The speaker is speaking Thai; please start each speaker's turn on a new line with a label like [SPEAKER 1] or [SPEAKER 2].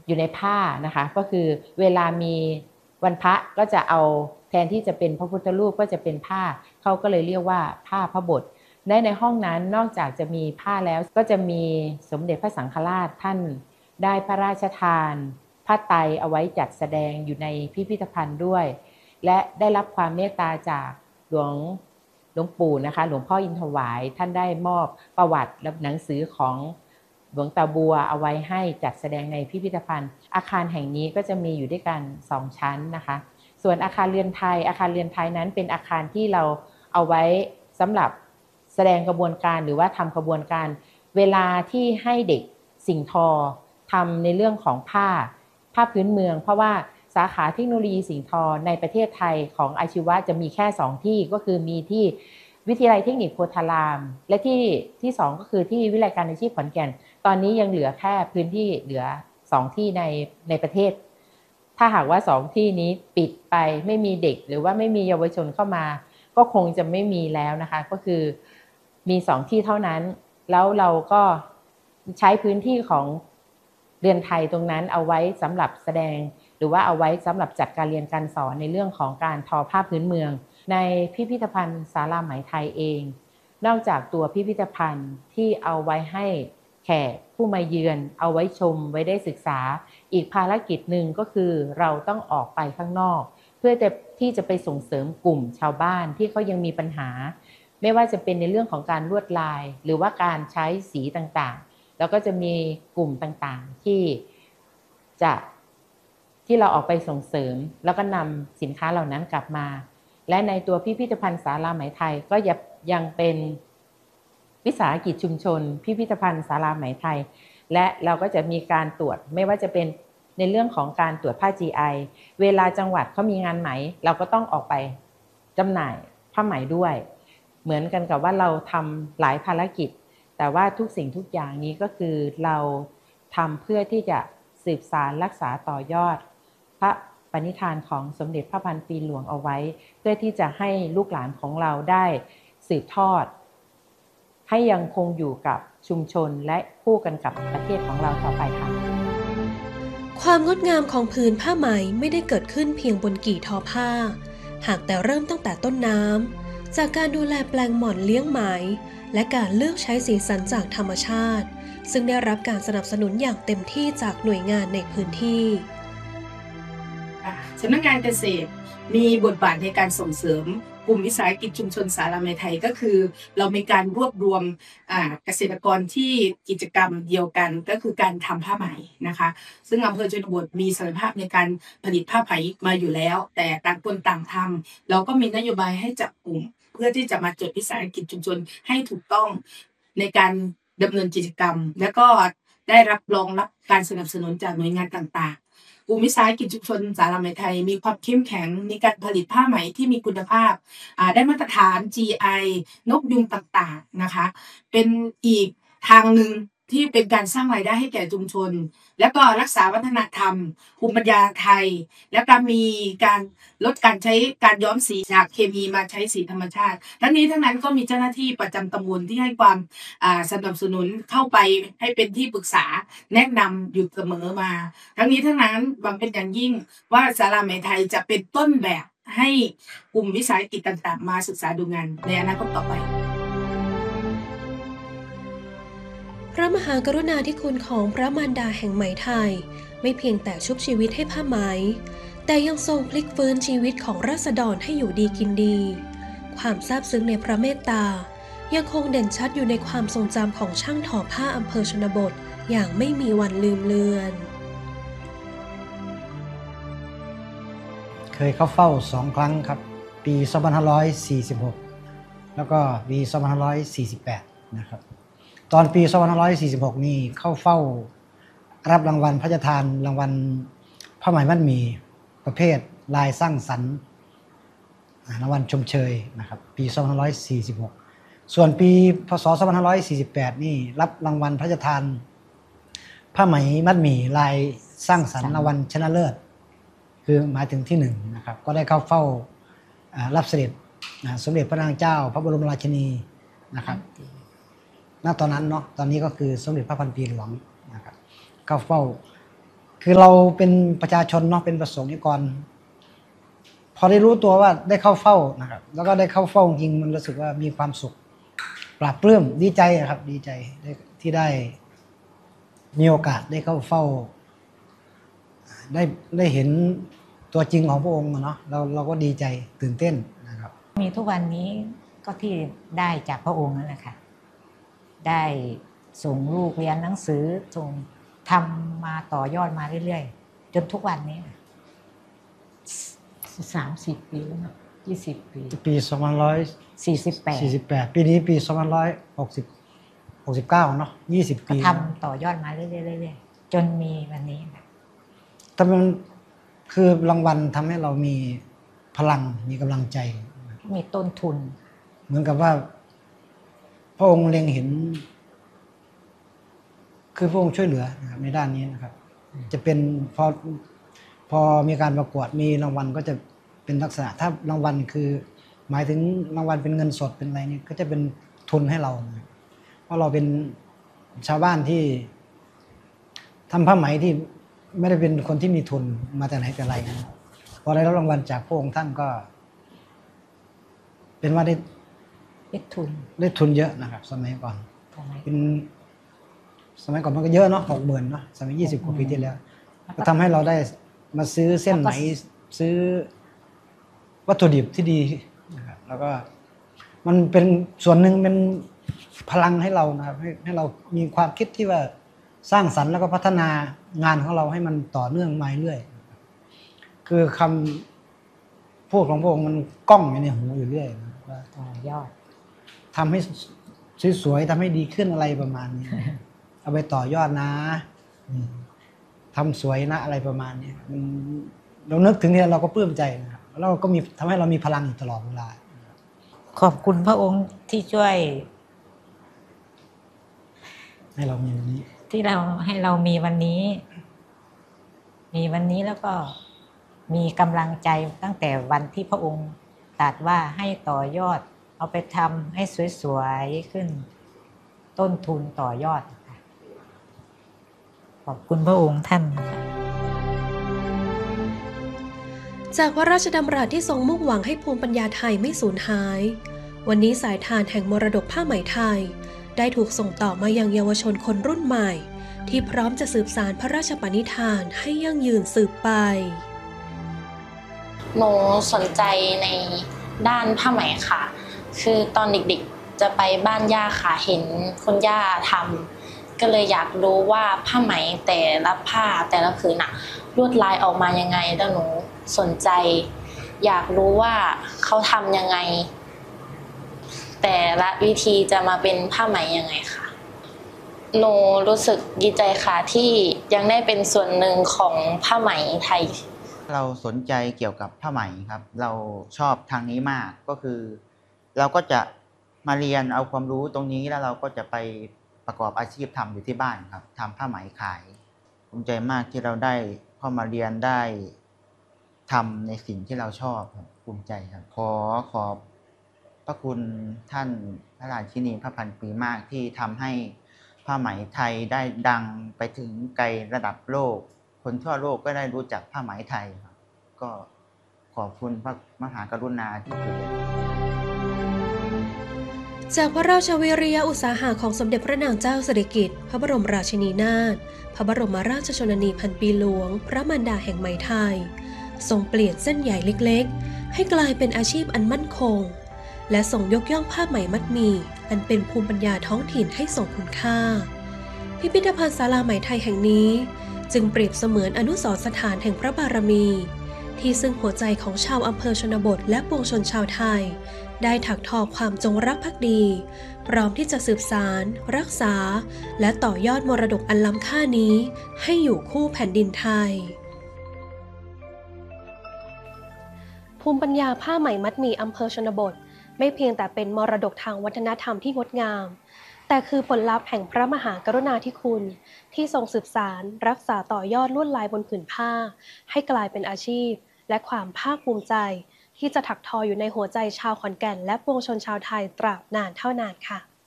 [SPEAKER 1] อยู่ในผ้านะคะก็คือเวลามีวันพระก็จะเอาแทนที่จะเป็นพระพุทธรูปก็จะเป็นผ้าเขาก็เลยเรียกว่าผ้าพระบทในห้องนั้นนอกจากจะมีผ้าแล้วก็จะมีสมเด็จพระสังฆราชท่านได้พระราชทานผ้าไตรเอาไว้จัดแสดงอยู่ในพิพิธภัณฑ์ด้วยและได้รับความเมตตาจากหลวงปู่นะคะหลวงพ่ออินทวายท่านได้มอบประวัติและหนังสือของหลวงตาบัวเอาไว้ให้จัดแสดงในพิพิธภัณฑ์อาคารแห่งนี้ก็จะมีอยู่ด้วยกัน2ชั้นนะคะส่วนอาคารเรือนไทยนั้นเป็นอาคารที่เราเอาไว้สำหรับแสดงกระบวนการหรือว่าทำกระบวนการเวลาที่ให้เด็กสิ่งทอทำในเรื่องของผ้าพื้นเมืองเพราะว่าสาขาเทคโนโลยีสิ่งทอในประเทศไทยของอาชีวะจะมีแค่2ที่ก็คือมีที่วิทยาลัยเทคนิคโพธารามและที่2ก็คือที่วิทยาลัยการอาชีพขอนแก่นตอนนี้ยังเหลือแค่พื้นที่เหลือ2ที่ในประเทศถ้าหากว่า2ที่นี้ปิดไปไม่มีเด็กหรือว่าไม่มีเยาวชนเข้ามาก็คงจะไม่มีแล้วนะคะก็คือมี2ที่เท่านั้นแล้วเราก็ใช้พื้นที่ของเรือนไทยตรงนั้นเอาไว้สำหรับแสดงหรือว่าเอาไว้สำหรับจัดการเรียนการสอนในเรื่องของการทอผ้าพื้นเมืองในพิพิธภัณฑ์ศาลาไหมไทยเองนอกจากตัวพิพิธภัณฑ์ที่เอาไว้ให้แขกผู้มาเยือนเอาไว้ชมไว้ได้ศึกษาอีกภารกิจหนึ่งก็คือเราต้องออกไปข้างนอกเพื่อที่จะไปส่งเสริมกลุ่มชาวบ้านที่เขายังมีปัญหาไม่ว่าจะเป็นในเรื่องของการลวดลายหรือว่าการใช้สีต่างๆแล้วก็จะมีกลุ่มต่างๆที่เราออกไปส่งเสริมแล้วก็นำสินค้าเหล่านั้นกลับมาและในตัวพิพิธภัณฑ์ศาลาไหมไทยก็ยังเป็นวิสาหกิจชุมชนพิพิธภัณฑ์ศาลาไหมไทยและเราก็จะมีการตรวจไม่ว่าจะเป็นในเรื่องของการตรวจผ้า GI เวลาจังหวัดเขามีงานไหมเราก็ต้องออกไปจำหน่ายผ้าไหมด้วยเหมือนกันกับว่าเราทำหลายภารกิจแต่ว่าทุกสิ่งทุกอย่างนี้ก็คือเราทำเพื่อที่จะสืบสานรักษาต่อยอดพระปณิธานของสมเด็จพระพันปีหลวงเอาไว้เพื่อที่จะให้ลูกหลานของเราได้สืบทอดให้ยังคงอยู่กับชุมชนและคู่กันกับประเทศของเราต่อไปค่ะ
[SPEAKER 2] ความงดงามของผืนผ้าไหมไม่ได้เกิดขึ้นเพียงบนกี่ทอผ้าหากแต่เริ่มตั้งแต่ต้นน้ำจากการดูแลแปลงหม่อนเลี้ยงไหมและการเลือกใช้สีสันจากธรรมชาติซึ่งได้รับการสนับสนุนอย่างเต็มที่จากหน่วยงานในพื้นที่
[SPEAKER 3] สำนักงานเกษตรมีบทบาทในการส่งเสริมกลุ่มวิสาหกิจชุมชนศาลาไหมไทยก็คือเรามีการรวบรวมเกษตรกรที่กิจกรรมเดียวกันก็คือการทำผ้าไหมนะคะซึ่งอำเภอชนบทมีศักยภาพในการผลิตผ้าไหมมาอยู่แล้วแต่ต่างคนต่างทำเราก็มีนโยบายให้จับกลุ่มเพื่อที่จะมาจดวิสาหกิจชุมชนให้ถูกต้องในการดำเนินกิจกรรมและก็ได้รับการสนับสนุนจากหน่วยงานต่างๆกลุ่มวิสาหกิจชุมชนศาลาไหมไทยมีความเข้มแข็งในการผลิตผ้าไหมที่มีคุณภาพได้มาตรฐาน GI นกยุงต่างๆนะคะเป็นอีกทางหนึ่งที่เป็นการสร้างรายได้ให้แก่ชุมชนและก็รักษาวัฒนธรรมภูมิปัญญาไทยและก็มีการลดการใช้การย้อมสีจากเคมีมาใช้สีธรรมชาติทั้งนี้ทั้งนั้นก็มีเจ้าหน้าที่ประจำตำบลที่ให้ความสนับสนุนเข้าไปให้เป็นที่ปรึกษาแนะนำอยู่เสมอมาทั้งนี้ทั้งนั้นหวังเป็นอย่างยิ่งว่าศาลาไหมไทยจะเป็นต้นแบบให้กลุ่มวิสาหกิจต่างๆมาศึกษาดูงานในอนาคตต่อไป
[SPEAKER 2] พระมหากรุณาธิคุณของพระมารดาแห่งไหมไทยไม่เพียงแต่ชุบชีวิตให้ผ้าไหมแต่ยังทรงพลิกฟื้นชีวิตของราษฎรให้อยู่ดีกินดีความซาบซึ้งในพระเมตตายังคงเด่นชัดอยู่ในความทรงจำของช่างทอผ้าอำเภอชนบทอย่างไม่มีวันลืมเลือน
[SPEAKER 4] เคยเข้าเฝ้า2 ครั้งครับปี2546แล้วก็ปี2548นะครับตอนปี2546นี่เข้าเฝ้ารับรางวัลพระราชทานรางวัลผ้าไหมมัดหมี่ประเภทลายสร้างสรรค์รางวัลชมเชยนะครับปี2546ส่วนปีพศ2548นี่รับรางวัลพระราชทานผ้าไหมมัดหมี่ลายสร้างสรรค์รางวัลชนะเลิศคือหมายถึงที่1นะครับก็ได้เข้าเฝ้ารับเสด็จสมเด็จพระนางเจ้าพระบรมราชินีนะครับณตอนนั้นเนาะตอนนี้ก็คือสมเด็จพระพันปีหลวงนะครับเข้าเฝ้าคือเราเป็นประชาชนเนาะเป็นประสงค์นิกรพอได้รู้ตัวว่าได้เข้าเฝ้านะครับแล้วก็ได้เข้าเฝ้าจริงมันรู้สึกว่ามีความสุขปลาบปลื้มดีใจครับดีใจที่ได้มีโอกาสได้เข้าเฝ้าได้เห็นตัวจริงของพระองค์เนาะเราก็ดีใจตื่นเต้นนะครับ
[SPEAKER 5] มีทุกวันนี้ก็ที่ได้จากพระองค์นั่นแหละค่ะได้ส่งลูกเรียนหนังสือส่งทำมาต่อยอดมาเรื่อยๆจนทุกวันนี้
[SPEAKER 1] 30 ปีแล้วเนอะ20 ปี
[SPEAKER 4] ปี
[SPEAKER 5] 48
[SPEAKER 4] 2548ปีนี้ปี2569เนาะ20
[SPEAKER 5] ก็
[SPEAKER 4] ปี
[SPEAKER 5] ทำต่อยอดมาเรื่อยๆจนมีวันนี้ค่ะ
[SPEAKER 4] แต่มันคือรางวัลทำให้เรามีพลังมีกำลังใจ
[SPEAKER 5] มีต้นทุน
[SPEAKER 4] เหมือนกับว่าพระองค์เล็งเห็นคือพระองค์ช่วยเหลือนะครับในด้านนี้นะครับจะเป็นพอมีการประกวดมีรางวัลก็จะเป็นลักษณะถ้ารางวัลคือหมายถึงรางวัลเป็นเงินสดเป็นอะไรนี่ก็จะเป็นทุนให้เราเพราะเราเป็นชาวบ้านที่ทำผ้าไหมที่ไม่ได้เป็นคนที่มีทุนมาแต่ไหนแต่ไรพอได้รับรางวัลจากพระองค์ท่านก็ เป็นว่าได้ทุนเยอะนะครับสมัยก่อนเป็นสมัยก่อนมันก็เยอะเนาะ60,000เนาะสมัย20 กว่าปีที่แล้วก็ทำให้เราได้มาซื้อเส้นไหมซื้อวัตถุดิบที่ดีนะครับแล้วก็มันเป็นส่วนหนึ่งเป็นพลังให้เรานะครับให้เรามีความคิดที่ว่าสร้างสรรค์แล้วก็พัฒนางานของเราให้มันต่อเนื่องมาเรื่อยคือคำพูดของพระองค์มันก้องอยู่ในหูอยู่เรื่อยว่า
[SPEAKER 5] ต่อยอด
[SPEAKER 4] ทำให้สวยๆทำให้ดีขึ้นอะไรประมาณนี้ เอาไปต่อยอดนะทำสวยนะอะไรประมาณนี้เรานึกถึงเนี่ยเราก็ปลื้มใจนะครับแล้วก็มีทำให้เรามีพลังอยู่ตลอดเวลา
[SPEAKER 5] ขอบคุณพระองค์ที่ช่วย
[SPEAKER 4] ให้เรามีวันนี้
[SPEAKER 5] ให้เรามีวันนี้แล้วก็มีกำลังใจตั้งแต่วันที่พระองค์ตรัสว่าให้ต่อยอดเอาไปทำให้สวยๆขึ้นต้นทุนต่อยอดขอบคุณพระองค์ท่าน
[SPEAKER 2] จากพระราชดำรัสที่ทรงมุ่งหวังให้ภูมิปัญญาไทยไม่สูญหายวันนี้สายทานแห่งมรดกผ้าไหมไทยได้ถูกส่งต่อมายังเยาวชนคนรุ่นใหม่ที่พร้อมจะสืบสานพระราชปณิธานให้ยั่งยืนสืบไป
[SPEAKER 6] หนูสนใจในด้านผ้าไหมค่ะคือตอนเด็กๆจะไปบ้านย่าค่ะเห็นคุณย่าทำก็เลยอยากรู้ว่าผ้าไหมแต่ละผ้าแต่ละผืนน่ะลวดลายออกมายังไงแล้วหนูสนใจอยากรู้ว่าเขาทำยังไงแต่ละวิธีจะมาเป็นผ้าไหมยังไงค่ะหนูรู้สึกดีใจค่ะที่ยังได้เป็นส่วนหนึ่งของผ้าไหมไทย
[SPEAKER 7] เราสนใจเกี่ยวกับผ้าไหมครับเราชอบทางนี้มากก็คือเราก็จะมาเรียนเอาความรู้ตรงนี้แล้วเราก็จะไปประกอบอาชีพทำอยู่ที่บ้านครับทำผ้าไหมขายภูมิใจมากที่เราได้เข้ามาเรียนได้ทำในสิ่งที่เราชอบครับภูมิใจครับขอบพระคุณท่านพระราชินีพระพันปีมากที่ทำให้ผ้าไหมไทยได้ดังไปถึงไกลระดับโลกคนทั่วโลกก็ได้รู้จักผ้าไหมไทยครับก็ขอบคุณพระมหากรุณาที่สุด
[SPEAKER 2] จากพระราชวิริยะอุตสาหะของสมเด็จพระนางเจ้าสิริกิติ์พระบรมราชินีนาถพระบรมราชชนนีพันปีหลวงพระมารดาแห่งไหมไทยทรงเปลี่ยนเส้นใหญ่เล็กๆให้กลายเป็นอาชีพอันมั่นคงและทรงยกย่องผ้าไหมมัดหมี่อันเป็นภูมิปัญญาท้องถิ่นให้ทรงคุณค่าพิพิธภัณฑ์ศาลาไหมไทยแห่งนี้จึงเปรียบเสมือนอนุสรณ์สถานแห่งพระบารมีที่ซึ่งหัวใจของชาวอำเภอชนบทและปวงชนชาวไทยได้ถักทอความจงรักภักดีพร้อมที่จะสืบสานรักษาและต่อยอดมรดกอันล้ำค่านี้ให้อยู่คู่แผ่นดินไทยภูมิปัญญาผ้าไหมมัดหมี่อำเภอชนบทไม่เพียงแต่เป็นมรดกทางวัฒนธรรมที่งดงามแต่คือผลลัพธ์แห่งพระมหากรุณาธิคุณที่ทรงสืบสานรักษาต่อยอดลวดลายบนผืนผ้าให้กลายเป็นอาชีพและความภาคภูมิใจที่จะถักทออยู่ในหัวใจชาวขอนแก่นและปวงชนชาวไทยตราบนานเท่านานค่ะ